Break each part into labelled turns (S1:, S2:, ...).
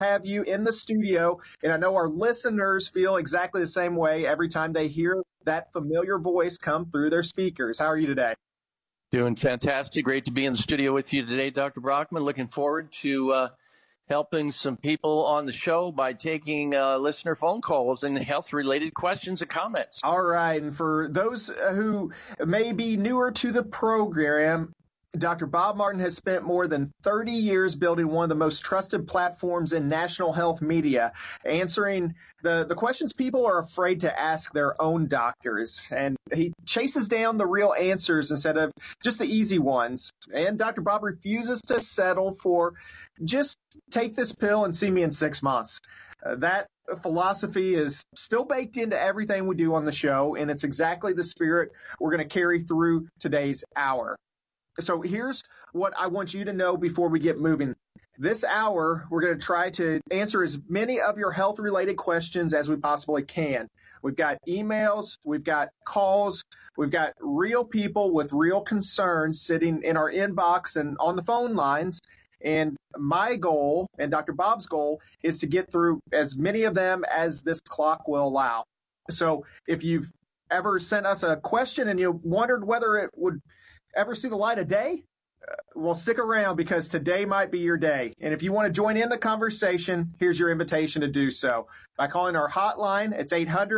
S1: have you in the studio, and I know our listeners feel exactly the same way every time they hear that familiar voice come through their speakers. How are you today?
S2: Doing fantastic. Great to be in the studio with you today, Dr. Brockman. Looking forward to helping some people on the show by taking listener phone calls and health-related questions and comments.
S1: All right. And for those who may be newer to the program, Dr. Bob Martin has spent more than 30 years building one of the most trusted platforms in national health media, answering the questions people are afraid to ask their own doctors. And he chases down the real answers instead of just the easy ones. And Dr. Bob refuses to settle for just take this pill and see me in 6 months. That philosophy is still baked into everything we do on the show, and it's exactly the spirit we're going to carry through today's hour. So here's what I want you to know before we get moving. This hour, we're going to try to answer as many of your health-related questions as we possibly can. We've got emails, we've got calls, we've got real people with real concerns sitting in our inbox and on the phone lines. And my goal, and Dr. Bob's goal, is to get through as many of them as this clock will allow. So if you've ever sent us a question and you wondered whether it would ever see the light of day, well, stick around because today might be your day. And if you want to join in the conversation, here's your invitation to do so. By calling our hotline, it's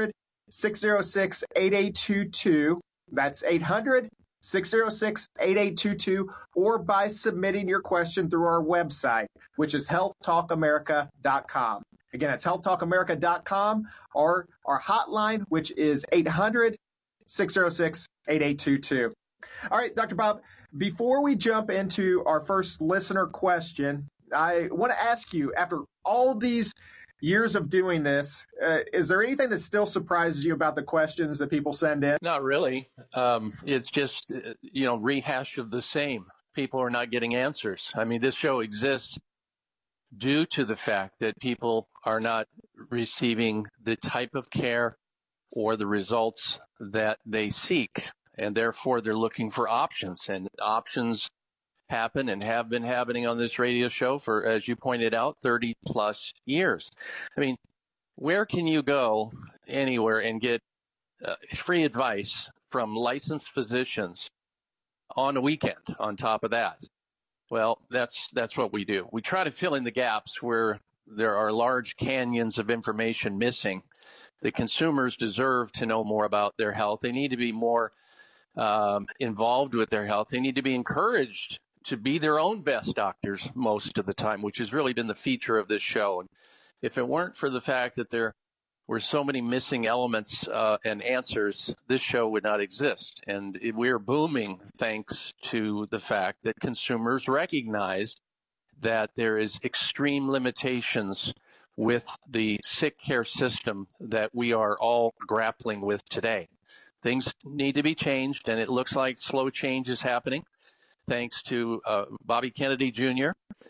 S1: 800-606-8822. That's 800-606-8822, or by submitting your question through our website, which is healthtalkamerica.com. Again, it's healthtalkamerica.com, or our hotline, which is 800-606-8822. All right, Dr. Bob, before we jump into our first listener question, I want to ask you, after all these years of doing this, is there anything that still surprises you about the questions that people send in?
S2: Not really. It's just, rehash of the same. People are not getting answers. I mean, this show exists due to the fact that people are not receiving the type of care or the results that they seek. And therefore, they're looking for options. And options happen and have been happening on this radio show for, as you pointed out, 30 plus years. I mean, where can you go anywhere and get free advice from licensed physicians on a weekend on top of that? Well, that's what we do. We try to fill in the gaps where there are large canyons of information missing. The consumers deserve to know more about their health. They need to be more involved with their health. They need to be encouraged to be their own best doctors most of the time, which has really been the feature of this show. And if it weren't for the fact that there were so many missing elements and answers, this show would not exist. And we're booming thanks to the fact that consumers recognize that there is extreme limitations with the sick care system that we are all grappling with today. Things need to be changed, and it looks like slow change is happening thanks to Bobby Kennedy Jr.,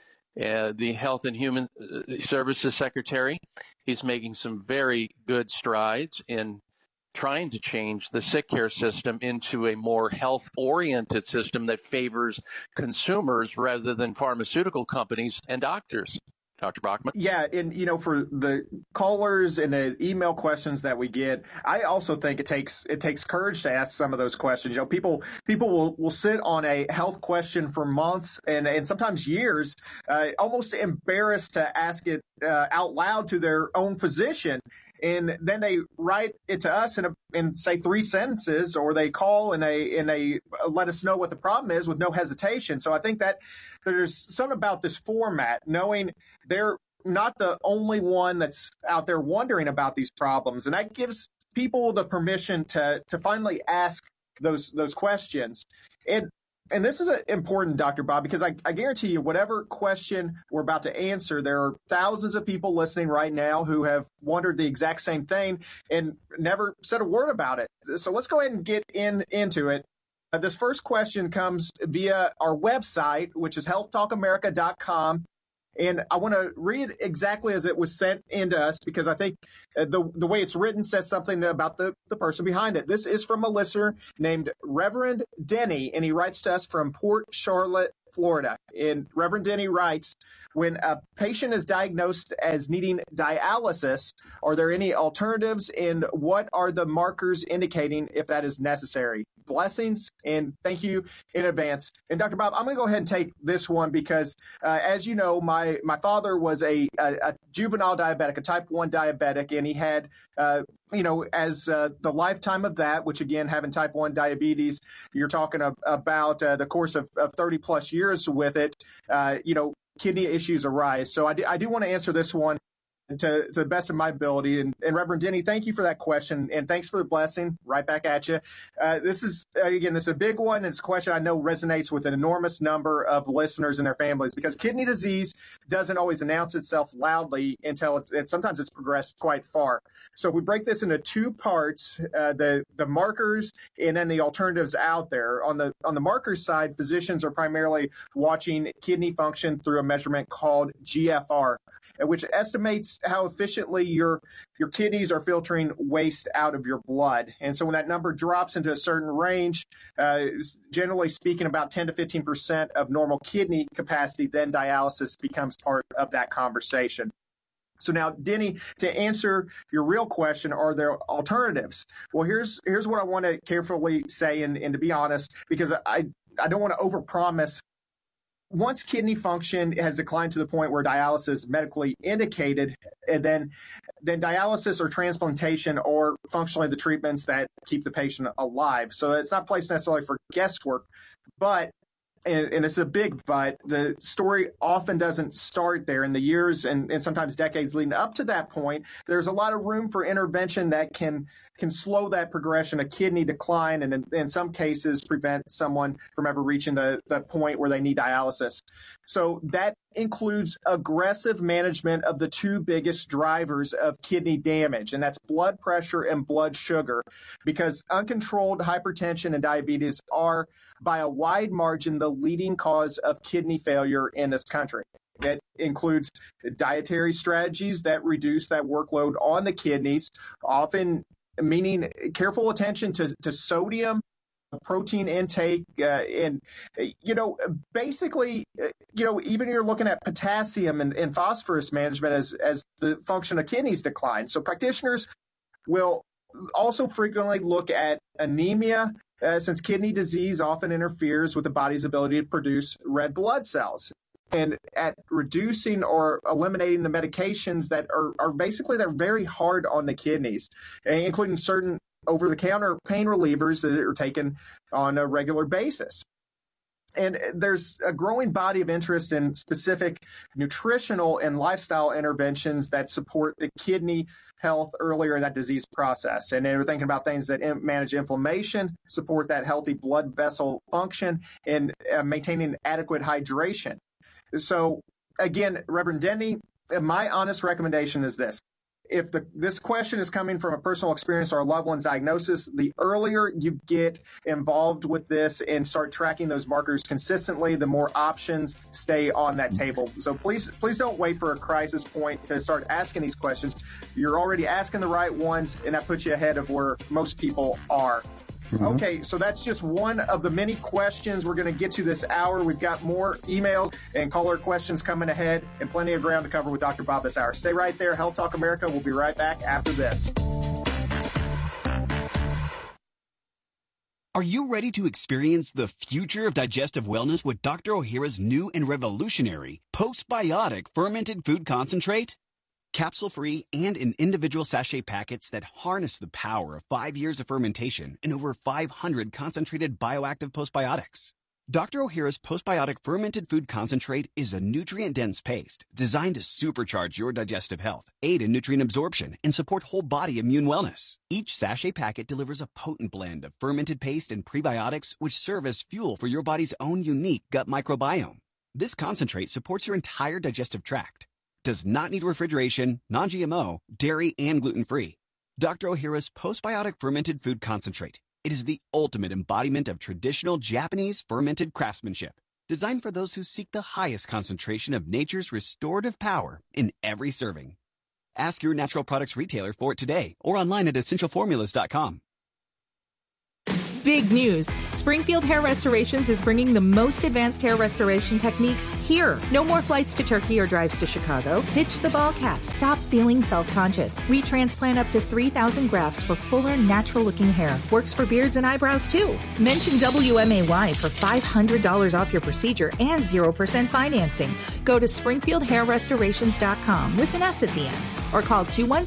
S2: the Health and Human Services Secretary. He's making some very good strides in trying to change the sick care system into a more health-oriented system that favors consumers rather than pharmaceutical companies and doctors. Dr. Brockman? Yeah,
S1: and for the callers and the email questions that we get, I also think it takes courage to ask some of those questions. People will sit on a health question for months and sometimes years, almost embarrassed to ask it out loud to their own physician. And then they write it to us in say 3 sentences, or they call and they let us know what the problem is with no hesitation. So I think that there's something about this format, knowing they're not the only one that's out there wondering about these problems, and that gives people the permission to finally ask those questions. And this is important, Dr. Bob, because I guarantee you, whatever question we're about to answer, there are thousands of people listening right now who have wondered the exact same thing and never said a word about it. So let's go ahead and get into it. This first question comes via our website, which is healthtalkamerica.com. And I want to read it exactly as it was sent into us, because I think the way it's written says something about the person behind it. This is from a listener named Reverend Denny, and he writes to us from Port Charlotte, Florida. And Reverend Denny writes, when a patient is diagnosed as needing dialysis, are there any alternatives, and what are the markers indicating if that is necessary? Blessings, and thank you in advance. And Dr. Bob, I'm going to go ahead and take this one because, as you know, my father was a juvenile diabetic, a type 1 diabetic, and he had, as the lifetime of that, which again, having type 1 diabetes, you're talking about the course of 30 plus years with it, kidney issues arise. So I do want to answer this one to the best of my ability. And Reverend Denny, thank you for that question. And thanks for the blessing. Right back at you. This is a big one. It's a question I know resonates with an enormous number of listeners and their families, because kidney disease doesn't always announce itself loudly until sometimes it's progressed quite far. So if we break this into two parts, the markers and then the alternatives out there. On the markers side, physicians are primarily watching kidney function through a measurement called GFR, which estimates how efficiently your kidneys are filtering waste out of your blood. And so when that number drops into a certain range, generally speaking, about 10 to 15% of normal kidney capacity, then dialysis becomes part of that conversation. So now, Denny, to answer your real question, are there alternatives? Well, here's what I want to carefully say, and to be honest, because I don't want to overpromise. Once kidney function has declined to the point where dialysis is medically indicated, and then dialysis or transplantation are functionally the treatments that keep the patient alive. So it's not placed necessarily for guesswork, but, and it's a big but, the story often doesn't start there. In the years and sometimes decades leading up to that point, there's a lot of room for intervention that can slow that progression of kidney decline, and in some cases prevent someone from ever reaching the point where they need dialysis. So that includes aggressive management of the two biggest drivers of kidney damage, and that's blood pressure and blood sugar, because uncontrolled hypertension and diabetes are, by a wide margin, the leading cause of kidney failure in this country. It includes dietary strategies that reduce that workload on the kidneys, often meaning careful attention to sodium, protein intake, and, basically, even you're looking at potassium and phosphorus management as the function of kidneys decline. So practitioners will also frequently look at anemia, since kidney disease often interferes with the body's ability to produce red blood cells, and at reducing or eliminating the medications that are basically, they're very hard on the kidneys, including certain over-the-counter pain relievers that are taken on a regular basis. And there's a growing body of interest in specific nutritional and lifestyle interventions that support the kidney health earlier in that disease process. And they're thinking about things that manage inflammation, support that healthy blood vessel function, and maintaining adequate hydration. So again, Reverend Denny, my honest recommendation is this. If this question is coming from a personal experience or a loved one's diagnosis, the earlier you get involved with this and start tracking those markers consistently, the more options stay on that table. So please don't wait for a crisis point to start asking these questions. You're already asking the right ones, and that puts you ahead of where most people are. Okay, so that's just one of the many questions we're going to get to this hour. We've got more emails and caller questions coming ahead, and plenty of ground to cover with Dr. Bob this hour. Stay right there. Health Talk America. We'll be right back after this.
S3: Are you ready to experience the future of digestive wellness with Dr. Ohhira's new and revolutionary postbiotic fermented food concentrate? Capsule-free and in individual sachet packets that harness the power of 5 years of fermentation and over 500 concentrated bioactive postbiotics. Dr. Ohhira's postbiotic fermented food concentrate is a nutrient-dense paste designed to supercharge your digestive health, aid in nutrient absorption, and support whole body immune wellness. Each sachet packet delivers a potent blend of fermented paste and prebiotics which serve as fuel for your body's own unique gut microbiome. This concentrate supports your entire digestive tract, does not need refrigeration, non-GMO, dairy, and gluten-free. Dr. Ohhira's postbiotic fermented food concentrate. It is the ultimate embodiment of traditional Japanese fermented craftsmanship, designed for those who seek the highest concentration of nature's restorative power in every serving. Ask your natural products retailer for it today or online at essentialformulas.com.
S4: Big news! Springfield Hair Restorations is bringing the most advanced hair restoration techniques here. No more flights to Turkey or drives to Chicago. Ditch the ball cap. Stop feeling self-conscious. We transplant up to 3,000 grafts for fuller, natural-looking hair. Works for beards and eyebrows, too. Mention WMAY for $500 off your procedure and 0% financing. Go to SpringfieldHairRestorations.com with an S at the end, or call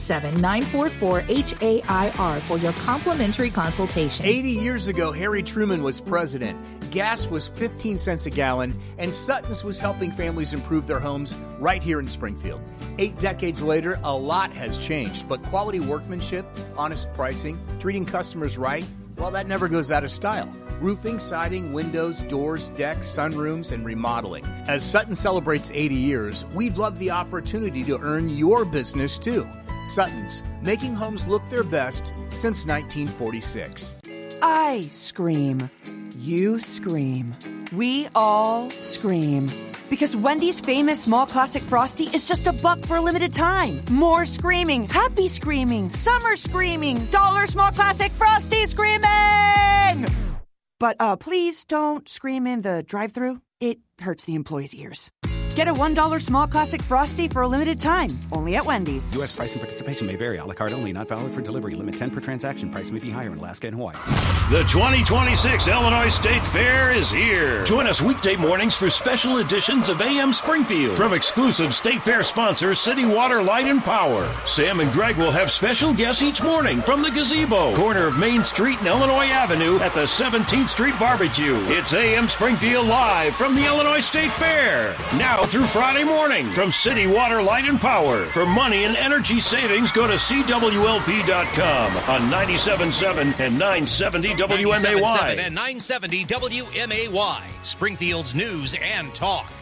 S4: 217-944-HAIR for your complimentary consultation.
S5: 80 years ago, Harry Truman was president. Gas was 15 cents a gallon, and Sutton's was helping families improve their homes right here in Springfield. 8 decades later, a lot has changed, but quality workmanship, honest pricing, treating customers right, well, that never goes out of style. Roofing, siding, windows, doors, decks, sunrooms, and remodeling. As Sutton celebrates 80 years, we'd love the opportunity to earn your business too. Sutton's, making homes look their best since 1946.
S6: I scream. You scream. We all scream. Because Wendy's famous small classic Frosty is just $1 for a limited time. More screaming, happy screaming, summer screaming, $1 small classic Frosty screaming! But please don't scream in the drive-thru. It hurts the employees' ears. Get a $1 small classic Frosty for a limited time, only at Wendy's.
S3: U.S. price and participation may vary. A la carte only. Not valid for delivery. Limit 10 per transaction. Price may be higher in Alaska and Hawaii.
S7: The 2026 Illinois State Fair is here. Join us weekday mornings for special editions of AM Springfield. From exclusive State Fair sponsors City Water, Light, and Power. Sam and Greg will have special guests each morning from the Gazebo, corner of Main Street and Illinois Avenue at the 17th Street Barbecue. It's AM Springfield live from the Illinois State Fair. Now through Friday morning from City Water, Light, and Power. For money and energy savings, go to CWLP.com on 97.7 and 970 WMAY.
S8: 97.7 and 970 WMAY. Springfield's news and talk.